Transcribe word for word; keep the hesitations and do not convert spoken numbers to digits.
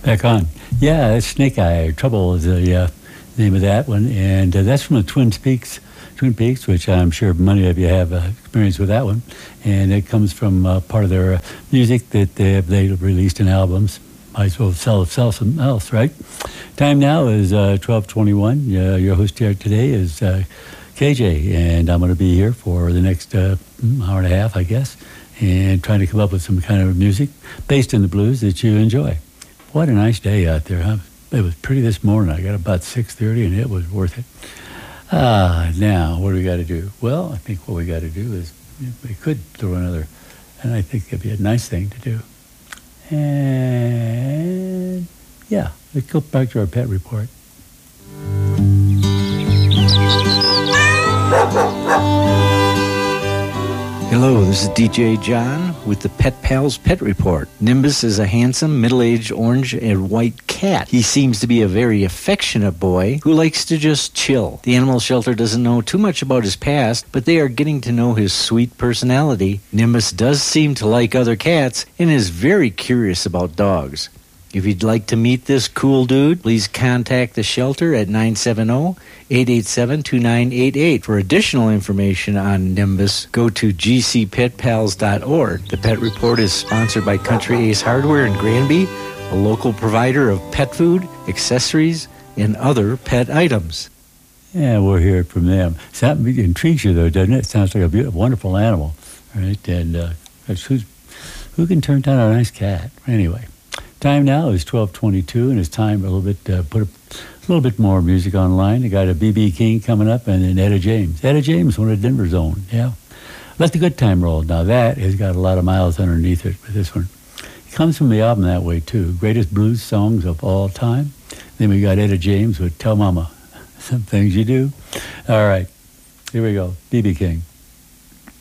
Back on. Yeah, that's Snake Eye. Trouble is the uh, name of that one. And uh, that's from the Twin Peaks, Twin Peaks, which I'm sure many of you have uh, experience with that one. And it comes from uh, part of their uh, music that they have they released in albums. Might as well sell, sell something else, right? Time now is uh, twelve twenty-one. Uh, your host here today is uh, K J, and I'm going to be here for the next uh, hour and a half, I guess, and trying to come up with some kind of music based in the blues that you enjoy. What a nice day out there, huh? It was pretty this morning. I got about six thirty, and it was worth it. Ah, now, what do we got to do? Well, I think what we got to do is we could throw another, and I think it'd be a nice thing to do. And, yeah, let's go back to our pet report. Hello, this is D J John with the Pet Pals Pet Report. Nimbus is a handsome, middle-aged orange and white cat. He seems to be a very affectionate boy who likes to just chill. The animal shelter doesn't know too much about his past, but they are getting to know his sweet personality. Nimbus does seem to like other cats and is very curious about dogs. If you'd like to meet this cool dude, please contact the shelter at nine seven zero, eight eight seven, two nine eight eight. For additional information on Nimbus, go to g c pet pals dot org. The Pet Report is sponsored by Country Ace Hardware in Granby, a local provider of pet food, accessories, and other pet items. Yeah, we'll hear it from them. Something intrigues you, though, doesn't it? It sounds like a beautiful, wonderful animal, right? And uh, who's, who can turn down a nice cat? Anyway. Time now is twelve twenty-two, and it's time a little bit uh, put a, a little bit more music online. I got a B B King coming up, and then Etta James. Etta James, one of Denver's own. Yeah, let the good time roll. Now that has got a lot of miles underneath it. With this one, it comes from the album that way too. Greatest blues songs of all time. Then we got Etta James with "Tell Mama Some Things You Do." All right, here we go. B B King.